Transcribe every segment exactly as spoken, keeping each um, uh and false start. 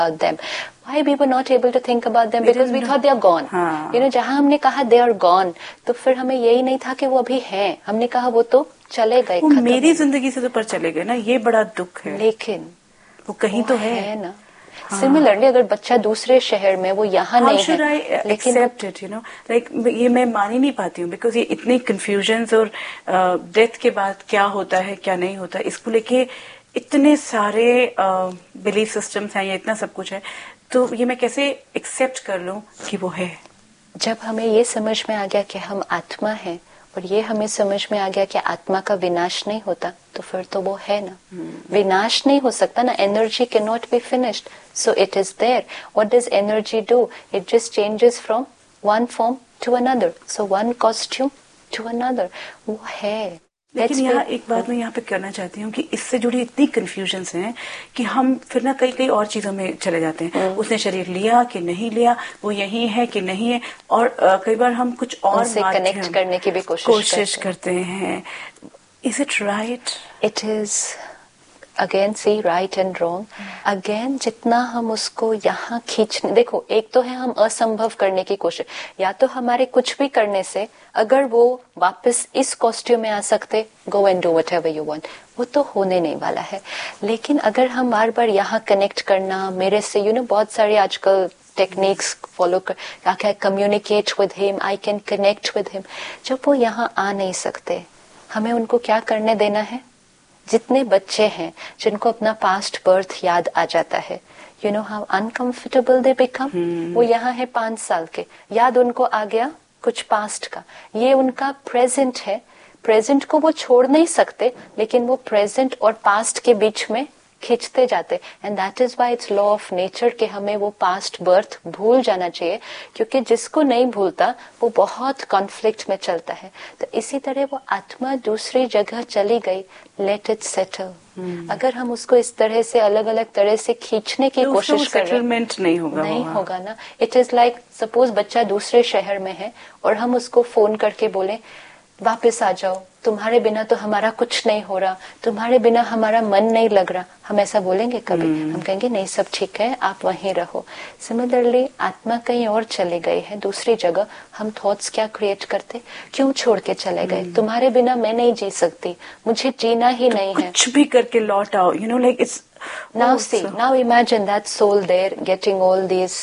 about them. Why we were not able to think about them? Because we thought they are gone. हाँ. You know, जहाँ हमने कहा they are gone, तो फिर हमें यही नहीं था कि वो अभी हैं. हमने कहा वो तो चले गए. वो मेरी जिंदगी से तो पर चले गए ना, ये बड़ा दुख है. लेकिन वो कहीं वो तो है, है ना. सिमिलरली अगर बच्चा दूसरे शहर में, वो यहाँ नहीं है, I लेकिन accept it, you know, like ये मैं मान ही नहीं पाती हूँ, बिकॉज ये इतनी कंफ्यूजन्स और डेथ uh, के बाद क्या होता है क्या नहीं होता, इसको लेके इतने सारे बिलीफ सिस्टम्स हैं या इतना सब कुछ है, तो ये मैं कैसे एक्सेप्ट कर लूं कि वो है. जब हमें ये समझ में आ गया कि हम आत्मा हैं और ये हमें समझ में आ गया कि आत्मा का विनाश नहीं होता, तो फिर तो वो है ना. hmm. विनाश नहीं हो सकता ना. Energy can not be finished, so it is there. What does energy do? It just changes from one form to another, so one costume to another. वो है. लेकिन यहाँ एक बात मैं यहाँ पे करना चाहती हूँ कि इससे जुड़ी इतनी कंफ्यूजन्स हैं कि हम फिर ना कई कई और चीजों में चले जाते हैं. hmm. उसने शरीर लिया कि नहीं लिया, वो यही है कि नहीं है, और uh, कई बार हम कुछ और से कनेक्ट करने की भी कोशिश कोशिश करते हैं. Is it right? It is again C right and wrong. Again जितना हम उसको यहाँ खींचने, देखो एक तो है हम असंभव करने की कोशिश, या तो हमारे कुछ भी करने से अगर वो वापस इस कॉस्ट्यूम में आ सकते, go and do whatever you want, वो तो होने नहीं वाला है. लेकिन अगर हम बार बार यहाँ कनेक्ट करना, मेरे से यू नो बहुत सारे आजकल टेक्निक्स फॉलो कर, क्या क्या communicate with him, I can connect with him, जब वो यहाँ आ नहीं सकते, हमें उनको क्या करने देना है. जितने बच्चे हैं जिनको अपना पास्ट बर्थ याद आ जाता है, you know how uncomfortable they become. वो यहाँ है पांच साल के, याद उनको आ गया कुछ पास्ट का, ये उनका प्रेजेंट है. प्रेजेंट को वो छोड़ नहीं सकते, लेकिन वो प्रेजेंट और पास्ट के बीच में खींचते जाते. And that is why it's law of nature कि हमें वो पास्ट बर्थ भूल जाना चाहिए, क्योंकि जिसको नहीं भूलता वो बहुत कॉन्फ्लिक्ट में चलता है. तो इसी तरह वो आत्मा दूसरी जगह चली गई, लेट इट सेटल. अगर हम उसको इस तरह से अलग अलग तरह से खींचने की तो कोशिश कर रहे हैं, नहीं होगा नहीं होगा ना. इट इज लाइक सपोज बच्चा दूसरे शहर में है और हम उसको फोन करके बोले वापस आ जाओ, तुम्हारे बिना तो हमारा कुछ नहीं हो रहा, तुम्हारे बिना हमारा मन नहीं लग रहा. हम ऐसा बोलेंगे कभी? hmm. हम कहेंगे नहीं सब ठीक है, आप वहीं रहो. सिमिलरली आत्मा कहीं और चले गई है दूसरी जगह, हम थॉट्स क्या क्रिएट करते, क्यों छोड़ के चले गए, hmm. तुम्हारे बिना मैं नहीं जी सकती, मुझे जीना ही तो नहीं है, कुछ भी करके लौट आओ, you know like it's now see now imagine that soul there getting all these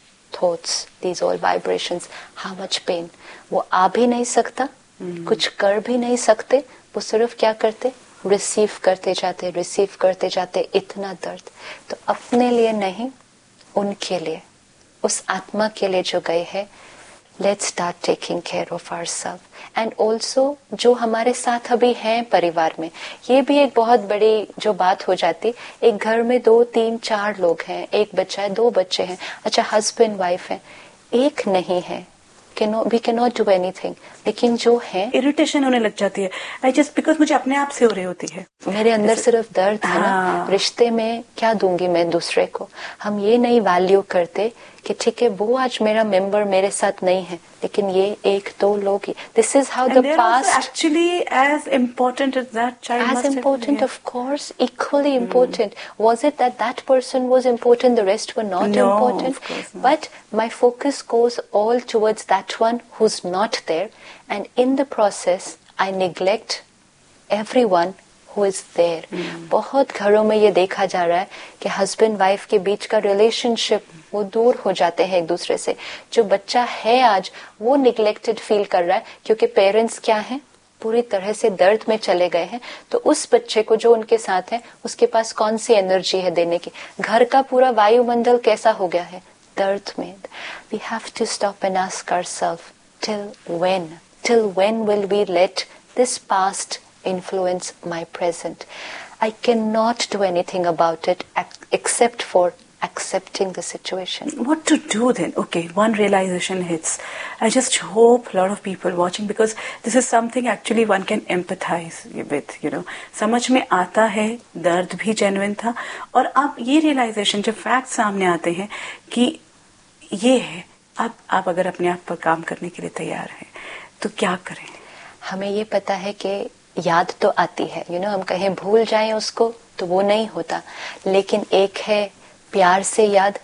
thoughts, these all vibrations, how much pain. वो आ भी नहीं सकता, Hmm. कुछ कर भी नहीं सकते, वो सिर्फ क्या करते, रिसीव करते जाते रिसीव करते जाते. इतना दर्द तो अपने लिए नहीं, उनके लिए, उस आत्मा के लिए जो गए हैं. Let's start taking care of ourselves. And also जो हमारे साथ अभी हैं परिवार में, ये भी एक बहुत बड़ी जो बात हो जाती. एक घर में दो तीन चार लोग हैं, एक बच्चा है, दो बच्चे हैं, अच्छा हस्बैंड वाइफ है, एक नहीं है, we can not do anything. लेकिन जो है इरिटेशन होने लग जाती है, आई जस्ट बिकॉज मुझे अपने आप से हो रही होती है, मेरे अंदर सिर्फ दर्द है ना. रिश्ते में क्या दूंगी मैं दूसरे को. हम ये नहीं वैल्यू करते कि ठीक है वो आज मेरा मेंबर मेरे साथ नहीं है, लेकिन ये एक दो लोग ही. This is how the past actually as important as that child, as important of course, equally important. Was it that that person was important, the rest were not important? But my focus goes all towards that one who is not there, and in the process I neglect everyone who is there. hmm. बहुत घरों में ये देखा जा रहा है कि husband wife के बीच का रिलेशनशिप वो दूर हो जाते हैं एक दूसरे से. जो बच्चा है आज वो निग्लेक्टेड फील कर रहा है, क्योंकि पेरेंट्स क्या हैं, पूरी तरह से दर्द में चले गए हैं. तो उस बच्चे को जो उनके साथ है, उसके पास कौन सी एनर्जी है देने की. घर का पूरा वायुमंडल कैसा हो गया है, दर्द में. We have to stop and ask ourselves, till when till when will we let this past influence my present? I cannot do anything about it except for accepting the situation. What to do then? Okay, one realization hits. I just hope a lot of people watching, because this is something actually one can empathize with, you know. समझ में आता है, दर्द भी genuine था, और अब ये realization जब facts सामने आते हैं कि ये है, अब आप अगर अपने आप पर काम करने के लिए तैयार हैं तो क्या करें? हमें ये पता है कि याद तो आती है, यू you नो know, हम कहें भूल जाएं उसको तो वो नहीं होता, लेकिन एक है प्यार से याद